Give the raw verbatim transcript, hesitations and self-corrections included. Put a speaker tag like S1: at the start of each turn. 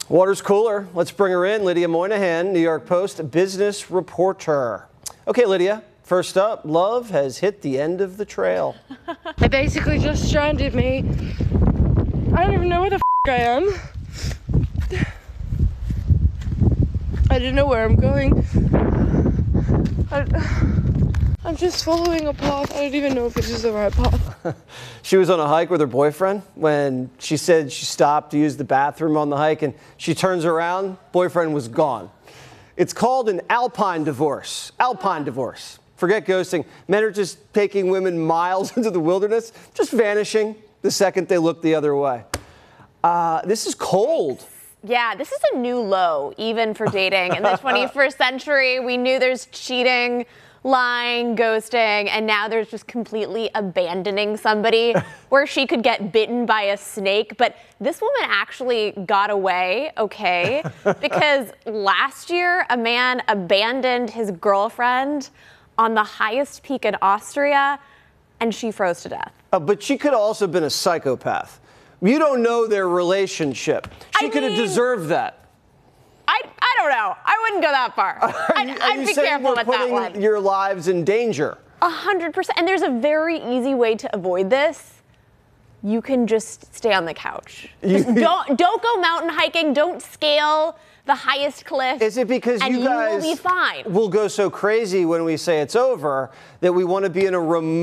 S1: Water's cooler. Let's bring her in. Lydia Moynihan, New York Post business reporter. Okay, Lydia, first up, love has hit the end of the trail.
S2: It basically just stranded me. I don't even know where the f I am. I don't know where I'm going. I, I'm just following a path. I don't even know if this is the right path.
S1: She was on a hike with her boyfriend when she said she stopped to use the bathroom on the hike, and she turns around, boyfriend was gone. It's called an alpine divorce. Alpine divorce. Forget ghosting. Men are just taking women miles into the wilderness, just vanishing the second they look the other way. Uh, this is cold.
S3: Yeah, this is a new low, even for dating. In the twenty-first century, we knew there's cheating, lying, ghosting, and now there's just completely abandoning somebody where she could get bitten by a snake. But this woman actually got away, okay? Because last year, a man abandoned his girlfriend on the highest peak in Austria, and she froze to death.
S1: Uh, but she could have also been a psychopath. You don't know their relationship. She
S3: I
S1: could have
S3: mean,
S1: deserved that.
S3: I, I don't know. I wouldn't go that far.
S1: Are
S3: I'd,
S1: you, are
S3: I'd
S1: you
S3: be
S1: saying
S3: careful
S1: we're
S3: with that
S1: putting
S3: one.
S1: your lives in danger?
S3: A hundred percent. And there's a very easy way to avoid this. You can just stay on the couch. Just don't don't go mountain hiking. Don't scale the highest cliff.
S1: Is it because
S3: and
S1: you guys
S3: you will be fine.
S1: will go so crazy when we say it's over that we want to be in a remote